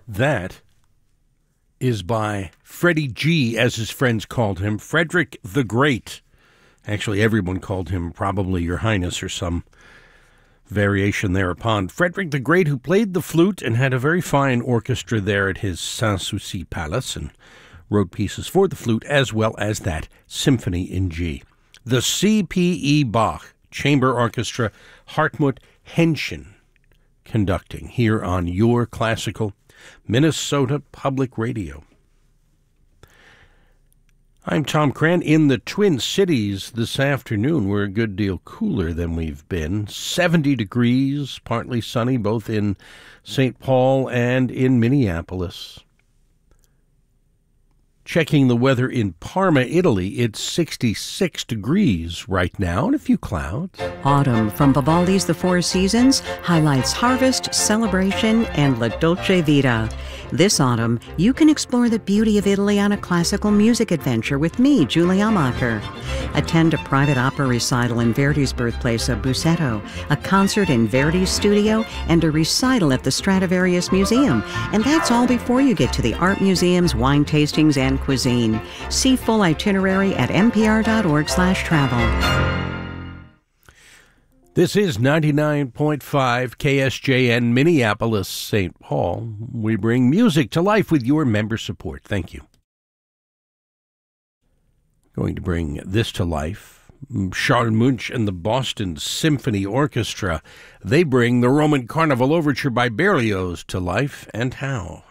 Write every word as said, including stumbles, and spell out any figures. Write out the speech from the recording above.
That is by Freddie G, as his friends called him, Frederick the Great. Actually, everyone called him probably Your Highness or some variation thereupon. Frederick the Great, who played the flute and had a very fine orchestra there at his Sanssouci Palace and wrote pieces for the flute as well as that symphony in G. The C P E Bach Chamber Orchestra, Hartmut Henschen conducting here on Your Classical Minnesota Public Radio. I'm Tom Cran in the Twin Cities this afternoon. We're a good deal cooler than we've been. seventy degrees, partly sunny, both in Saint Paul and in Minneapolis. Checking the weather in Parma, Italy, it's sixty-six degrees right now and a few clouds. Autumn from Vivaldi's The Four Seasons highlights harvest, celebration, and La Dolce Vita. This autumn, you can explore the beauty of Italy on a classical music adventure with me, Julie Amacher. Attend a private opera recital in Verdi's birthplace of Busseto, a concert in Verdi's studio, and a recital at the Stradivarius Museum. And that's all before you get to the art museums, wine tastings, and cuisine. See full itinerary at npr.org slash travel. This is ninety-nine point five K S J N Minneapolis, Saint Paul. We bring music to life with your member support. Thank you. Going to bring this to life. Charles Munch and the Boston Symphony Orchestra. They bring the Roman Carnival Overture by Berlioz to life, and how.